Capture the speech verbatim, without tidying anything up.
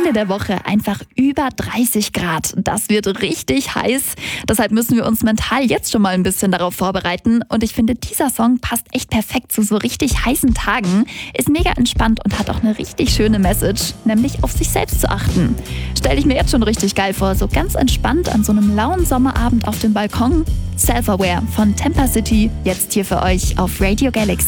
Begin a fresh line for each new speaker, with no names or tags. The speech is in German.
Ende der Woche einfach über dreißig Grad. Das wird richtig heiß. Deshalb müssen wir uns mental jetzt schon mal ein bisschen darauf vorbereiten. Und ich finde, dieser Song passt echt perfekt zu so richtig heißen Tagen. Ist mega entspannt und hat auch eine richtig schöne Message, nämlich auf sich selbst zu achten. Stell ich mir jetzt schon richtig geil vor, so ganz entspannt an so einem lauen Sommerabend auf dem Balkon. Self-Aware von Temper City, jetzt hier für euch auf Radio Galaxy.